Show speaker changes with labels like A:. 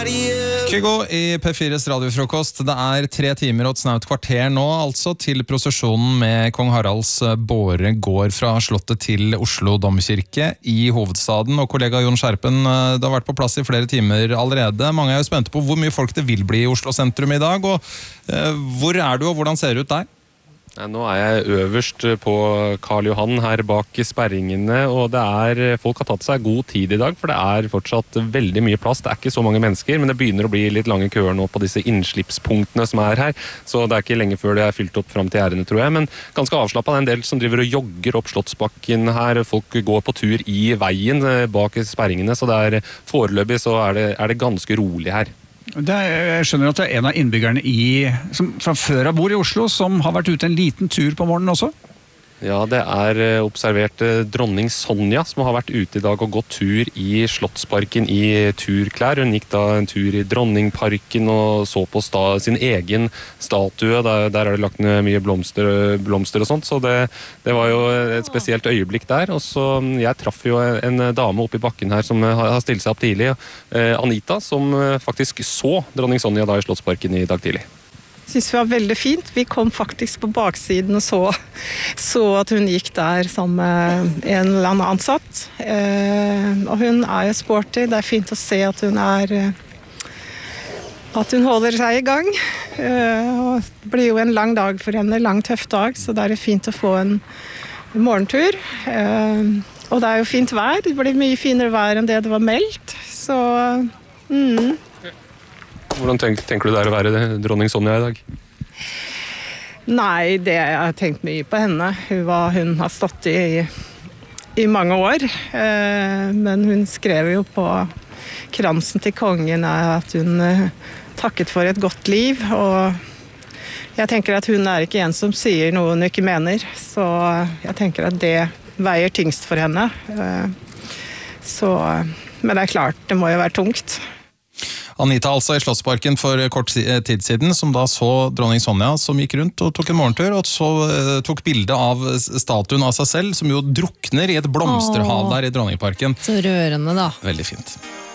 A: Kygo i P4s radiofrokost. Det 3 timer og et snaut kvarter nå, altså, til prosesjonen med kong Haralds båre går fra slottet til Oslo domkirke i hovedstaden. Og kollega Jon Skjerpen, det har vært på plass i flere timer allerede. Mange jo spente på hvor mye folk det vil bli i Oslo sentrum i dag. Og hvor du, og hvordan ser det ut der?
B: Nå jeg øverst på Karl Johan her bak sperringene, og folk har tatt seg god tid i dag, for det fortsatt veldig mye plass. Det ikke så mange mennesker, men det begynner å bli litt lange køer nå på disse innslippspunktene som her, så det ikke lenge før det fylt opp frem til gjerdene, tror jeg. Men ganske avslappet, det en del som driver og jogger opp Slottsbakken her. Folk går på tur i veien bak sperringene, så foreløpig så det ganske rolig her.
C: Jeg skjønner at det en av innbyggerne som fra før av bor i Oslo, som har vært ute en liten tur på morgenen også?
B: Ja, det observert dronning Sonja som har vært ute i dag og gått tur i Slottsparken i turklær. Hun gikk da en tur i Dronningparken og så på sin egen statue. Der det lagt ned mye blomster og sånt, så det var jo et spesielt øyeblikk der. Og så, jeg traff jo en dame oppe i bakken her som har stilt seg opp tidlig, Anita, som faktisk så dronning Sonja da i Slottsparken i dag tidlig.
D: Synes vi var veldig fint. Vi kom faktisk på baksiden og så at hun gikk der sammen med en eller annen ansatt. Og hun jo sporty. Det fint å se at hun holder seg i gang. Og det blir jo en lang dag for henne, en lang tøff dag, så det fint å få en morgentur. Og det jo fint vær. Det blir mye finere vær enn det var meldt. Så
B: Hvordan tenker du det å være dronning Sonja i dag?
D: Nei, jeg har tenkt mye på henne. Hun har stått i mange år. Men hun skrev jo på kransen til kongen at hun takket for et godt liv. Og jeg tenker at hun ikke en som sier noe hun ikke mener. Så jeg tenker at det veier tyngst for henne. Men det klart, det må jo være tungt.
A: Anita altså i Slottsparken for kort tid siden, som da så dronning Sonja som gikk rundt og tok en morgentur, og så tok bilde av statuen av seg selv, som jo drukner i et blomsterhav der i Dronningparken.
E: Så rørende da.
A: Veldig fint.